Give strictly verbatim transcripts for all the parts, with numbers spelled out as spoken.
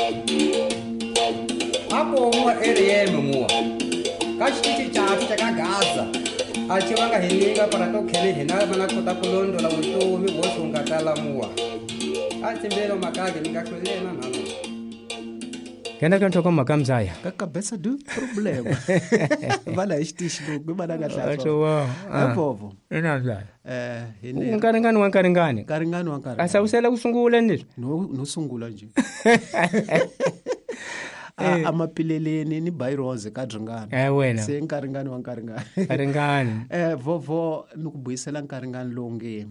Hapo mwa area mwa. Kashiti cha cha kagaza. Achivanga hininga para to khele hina mana kota kulondo la uto mi wosunga tala mwa. Achimbelo makage ningakwelena nalo. Kena kanto kama kamzaya. Kaka besa du problema. Bala istish go gubana gatla. Acho wow. Hapo. Ina la. Eh, hine. Unkaringani wankaringani. Karingani wankaringani. Asa usela kusungula ndito. No no sungula nje. Amapileleni ni bayrose kadringana. Eh wena. Se nkaringani wankaringani. Karingani. Eh vovo nikubuyisela nkaringani longe.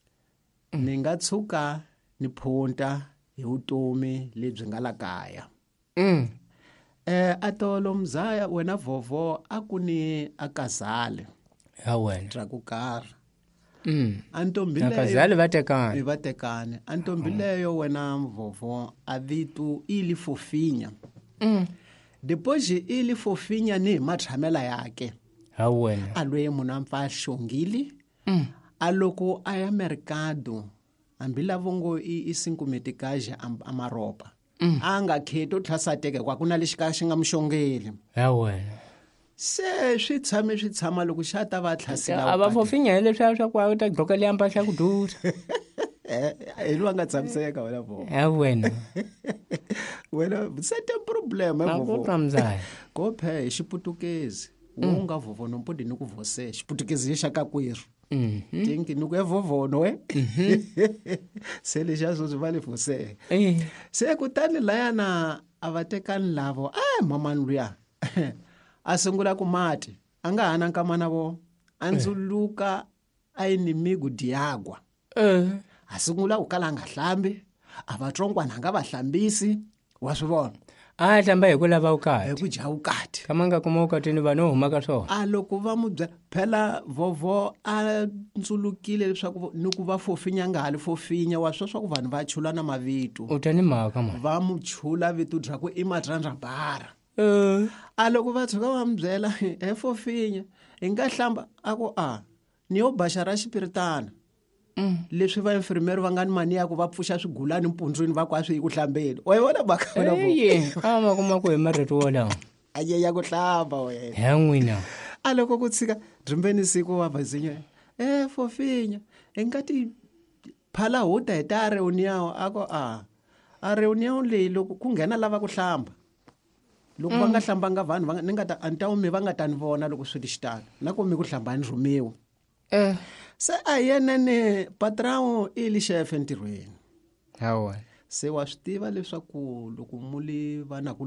Ningatsuka ni phonta hi vutomi lebyi nga la kaya. Mm. Eh atolo mzaya wena vovo akuni akazale. Ya wena. Trakukara. Mm. Antombileyo. Akazale vatekana. Vatekane. Antombileyo wena vovo avitu ili fofinya. Mm. Depois ili fofinya ni mathamela yake. Ya wena. Alwe munamfa shongili. Mm. Aloko aya mercado. Ambila vongo isinkumetikaje amaropa. Mm. Anga kheto thlasateke kwa kuna lexika xi nga muxongeli. Ya wena. Se swi tshame swi tshama loko xa ta va thlasela. Ava fofinya hele swa swa kwa ta gqokela mpahla ku dura. Eh elo anga tshamiseka wena vo. Ya wena. Wena sete problem vo. Akutamzaya. Go phe xiputukezi. Unga vovo nompodi ni ku vose xiputukezi xa ka kweru. Mhm. Tinki ni ku evovono we. Se le xa zo vale vose. Eh. Se kutani layana avatekani lavo ah mama luya. Asungula ku mati anga hana nkamana vo andzuluka ayinimigu diagwa. Eh. Asungula ukala nga hlambi avatrongwana nga vahlambisi wa swivona. Ah hlamba hi ku lava ukati. Ku dya ukati. Kamanga kuma ukatini vano huma ka swona. A loko va mu bya phela vovo a ntsulukile leswaku ni ku va fofinya nga hali fofinya wa sweswa ku vanhu va chula na mavito. Utani mhaka mama. Va mu chula vito bya ku i matrandra bara. Eh. A loko va tshuka va mu byela he fofinya hi nga hlamba a ku a ni yo baxa ra xipiritana. Mm. Leswi va enfermeri va nga ni mani ya ku va pfuxa swigulani mpundzwini va kwa swi hi ku hlambeni. Wa vona baka wena vo. Eh. Ama kuma ku hi marito wala. Aye ya ku hlamba wena. Ya n'wina. A loko ku tshika drimbeni siku wa vazinyo. Eh fofinya engati phala huta hi ta reunion a ko a a reunion leyi loko ku nghena lava ku hlamba. Loko va nga hlambanga vanhu va ni nga ta antawumi va nga ta ni vona loko swi ti xitalo na ku mi ku hlamba ni rhumiwa. Eh. Se a yena ni patrão ili chef entirweni. Hawa. Se wa swi tiva leswaku loko muli vana ku